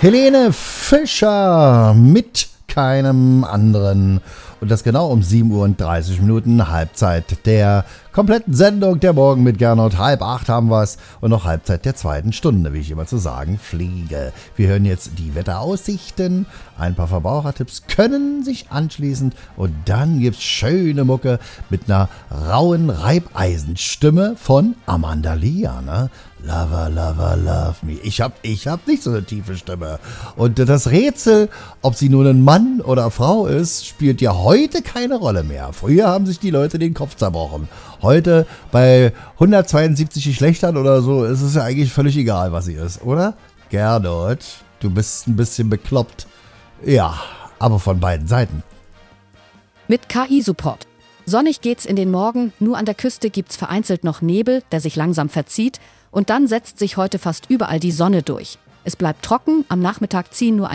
Helene Fischer mit keinem anderen. Und das genau um 7:30 Uhr, Halbzeit der kompletten Sendung. Der Morgen mit Gernot. 7:30 haben wir es und noch Halbzeit der zweiten Stunde, wie ich immer zu sagen pflege. Wir hören jetzt die Wetteraussichten, ein paar Verbrauchertipps können sich anschließen und dann gibt's schöne Mucke mit einer rauen Reibeisenstimme von Amanda Lia, ne? Lover, lover, love me. Ich hab nicht so eine tiefe Stimme. Und das Rätsel, ob sie nun ein Mann oder Frau ist, spielt ja heute keine Rolle mehr. Früher haben sich die Leute den Kopf zerbrochen. Heute bei 172 Geschlechtern oder so ist es ja eigentlich völlig egal, was sie ist, oder? Gernot, du bist ein bisschen bekloppt. Ja, aber von beiden Seiten. Mit KI-Support. Sonnig geht's in den Morgen, nur an der Küste gibt's vereinzelt noch Nebel, der sich langsam verzieht. Und dann setzt sich heute fast überall die Sonne durch. Es bleibt trocken, am Nachmittag ziehen nur